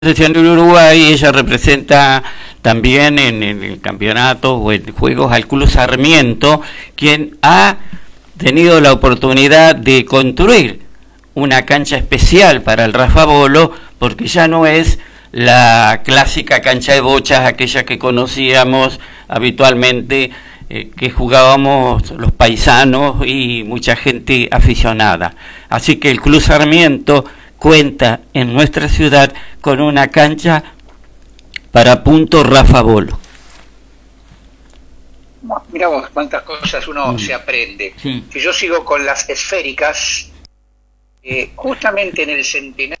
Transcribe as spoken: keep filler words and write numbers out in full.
Selección de Uruguay, ella representa también en el campeonato o en juegos al Club Sarmiento, quien ha tenido la oportunidad de construir una cancha especial para el Rafa Bolo, porque ya no es la clásica cancha de bochas, aquella que conocíamos habitualmente, eh, que jugábamos los paisanos y mucha gente aficionada. Así que el Club Sarmiento cuenta en nuestra ciudad con una cancha para punto Rafa Bolo. Mira vos, cuántas cosas uno mm. se aprende. Sí. Si yo sigo con las esféricas, eh, justamente en el centenario